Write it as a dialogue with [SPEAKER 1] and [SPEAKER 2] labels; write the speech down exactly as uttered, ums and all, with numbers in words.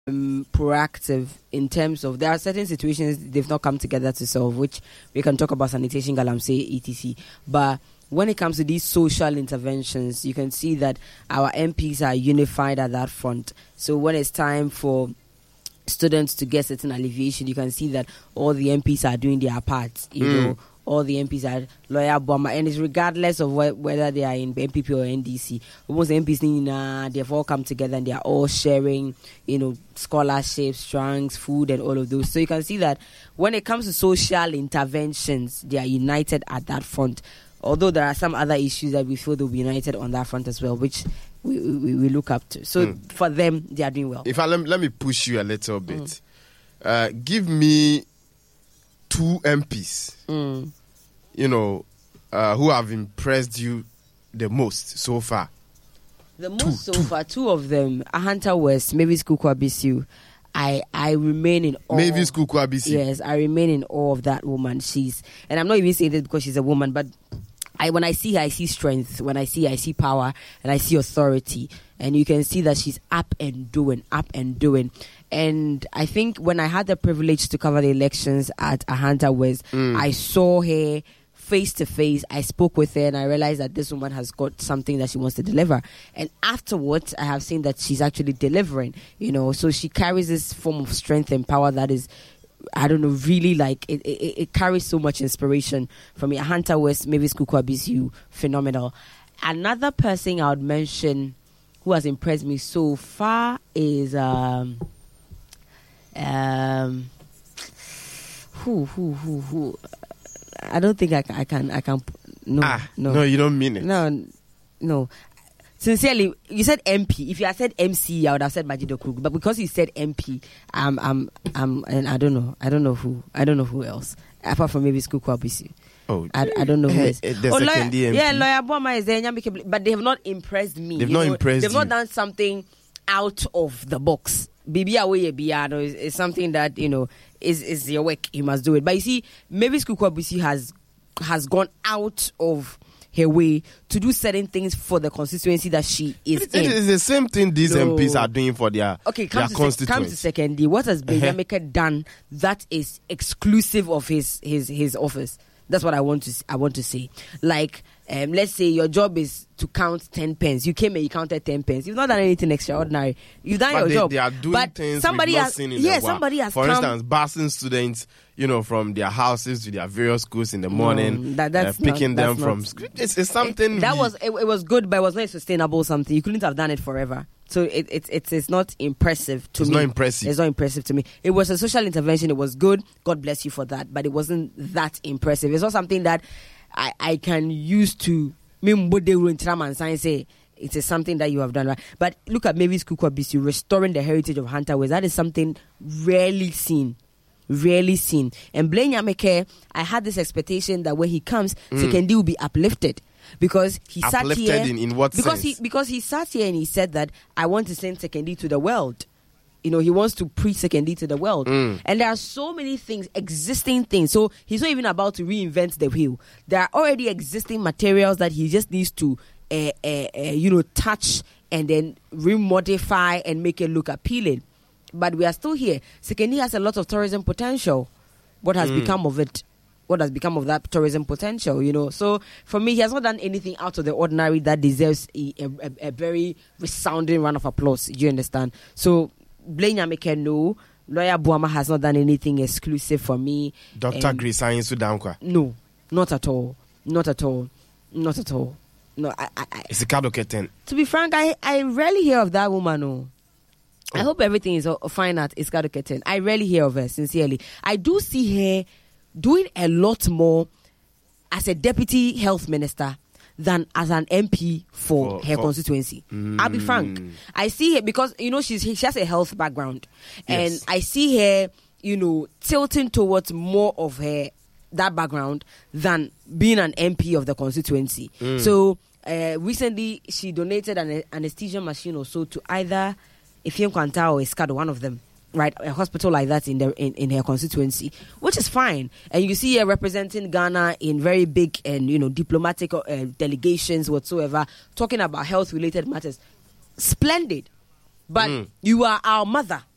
[SPEAKER 1] um, proactive in terms of there are certain situations they've not come together to solve, which we can talk about sanitation, galamsey, et cetera. But when it comes to these social interventions, you can see that our M Ps are unified at that front. So when it's time for students to get certain alleviation, you can see that all the M Ps are doing their part, you mm. know. All the M Ps are Lawyer Boma, and it's regardless of wh- whether they are in N P P or N D C. Almost the M Ps, uh, they've all come together and they are all sharing, you know, scholarships, trunks, food, and all of those. So you can see that when it comes to social interventions, they are united at that front. Although there are some other issues that we feel they'll be united on that front as well, which we we, we look up to. So mm. for them, they are doing well.
[SPEAKER 2] If I let, let me push you a little bit, mm. uh, give me two M Ps, mm. you know, uh, who have impressed you the most so far.
[SPEAKER 1] The most two, so two. far, two of them, Ahanta West, Mavis Kuku Abisu. I, I remain in awe.
[SPEAKER 2] Mavis Kuku Abisu.
[SPEAKER 1] Yes, I remain in awe of that woman. She's, and I'm not even saying this because she's a woman, but I when I see her, I see strength. When I see her, I see power, and I see authority. And you can see that she's up and doing, up and doing. And I think when I had the privilege to cover the elections at Ahanta West, mm. I saw her face to face. I spoke with her and I realized that this woman has got something that she wants to deliver. And afterwards, I have seen that she's actually delivering, you know. So she carries this form of strength and power that is, I don't know, really like, it, it, it carries so much inspiration from me. Ahanta West, Mavis Kuku Abisu, phenomenal. Another person I would mention who has impressed me so far is... Um, Um, who, who, who, who? I don't think I can. I can. I can. No,
[SPEAKER 2] ah,
[SPEAKER 1] no,
[SPEAKER 2] no. You don't mean it.
[SPEAKER 1] No, no. Sincerely, you said M P. If you had said M C, I would have said Majido Krug. But because you said M P, um, um, um, and I don't know. I don't know who. I don't know who else apart from maybe Kuku Abisu.
[SPEAKER 2] Oh,
[SPEAKER 1] I, I don't know who is.
[SPEAKER 2] Uh, oh,
[SPEAKER 1] lawyer,
[SPEAKER 2] M P.
[SPEAKER 1] Yeah, Lawyer Boma is there, but they have not impressed me.
[SPEAKER 2] They've not
[SPEAKER 1] know?
[SPEAKER 2] impressed.
[SPEAKER 1] They've
[SPEAKER 2] you.
[SPEAKER 1] not done something out of the box. Bibi away biano is, is something that, you know, is is your work. You must do it. But you see, Mavis Kuku Abisu has has gone out of her way to do certain things for the constituency that she is
[SPEAKER 2] it,
[SPEAKER 1] in.
[SPEAKER 2] It is the same thing these no. M Ps are doing for their,
[SPEAKER 1] okay,
[SPEAKER 2] their
[SPEAKER 1] to
[SPEAKER 2] constituency.
[SPEAKER 1] Se- come to secondly, what has Benyamika uh-huh. done that is exclusive of his his his office? That's what I want to I want to say. Like, um, let's say your job is to count ten pence. You came and you counted ten pence. You've not done anything extraordinary. You've done
[SPEAKER 2] but
[SPEAKER 1] your
[SPEAKER 2] they,
[SPEAKER 1] job.
[SPEAKER 2] They are doing
[SPEAKER 1] but
[SPEAKER 2] things
[SPEAKER 1] somebody
[SPEAKER 2] we've not
[SPEAKER 1] has,
[SPEAKER 2] seen in
[SPEAKER 1] yeah,
[SPEAKER 2] the
[SPEAKER 1] somebody has
[SPEAKER 2] For
[SPEAKER 1] come,
[SPEAKER 2] instance, busing students, you know, from their houses to their various schools in the morning,
[SPEAKER 1] no, that, that's
[SPEAKER 2] uh, picking
[SPEAKER 1] not,
[SPEAKER 2] them
[SPEAKER 1] that's
[SPEAKER 2] from
[SPEAKER 1] not,
[SPEAKER 2] school. It's, it's something.
[SPEAKER 1] It, that
[SPEAKER 2] we,
[SPEAKER 1] was it, it was good, but it was not sustainable. Something you couldn't have done it forever. So it, it, it, it's not impressive to
[SPEAKER 2] it's
[SPEAKER 1] me.
[SPEAKER 2] It's not impressive.
[SPEAKER 1] It's not impressive to me. It was a social intervention. It was good. God bless you for that. But it wasn't that impressive. It's not something that I, I can use to say it is something that you have done right. But look at Mavis Kuku Abisu restoring the heritage of Ahanta West. That is something rarely seen. Rarely seen. And Blaine Nyameke, I had this expectation that when he comes, mm. Sekendi will be uplifted. Because he
[SPEAKER 2] uplifted
[SPEAKER 1] sat here
[SPEAKER 2] in, in what
[SPEAKER 1] because
[SPEAKER 2] sense?
[SPEAKER 1] he because he sat here and he said that I want to send Sekendi to the world. You know, he wants to preach Sekendi to the world. Mm. And there are so many things, existing things. So he's not even about to reinvent the wheel. There are already existing materials that he just needs to, uh, uh, uh, you know, touch and then remodify and make it look appealing. But we are still here. Sekendi has a lot of tourism potential. What has mm. become of it? What has become of that tourism potential, you know? So, for me, he has not done anything out of the ordinary that deserves a, a, a very resounding round of applause. Do you understand? So, Blaine Nyameke, no. Lawyer Buama has not done anything exclusive for me.
[SPEAKER 2] Doctor Grace Sudankwa?
[SPEAKER 1] No, not at all. Not at all. Not at all. No, I... I, I
[SPEAKER 2] it's a Kado Keten.
[SPEAKER 1] To be frank, I, I rarely hear of that woman, no. Oh. I hope everything is fine at Iskado Keten. I rarely hear of her, sincerely. I do see her doing a lot more as a deputy health minister than as an M P for, for her for, constituency. Mm. I'll be frank. I see her because, you know, she's she has a health background. Yes. And I see her, you know, tilting towards more of her, that background than being an M P of the constituency. Mm. So, uh, recently, she donated an anesthesia machine or so to either Efiem Kwanta or Iskado, one of them. Right, a hospital like that in the in, in her constituency, which is fine. And you see her representing Ghana in very big and, you know, diplomatic uh, delegations whatsoever, talking about health related matters. Splendid. But mm. you are our mother.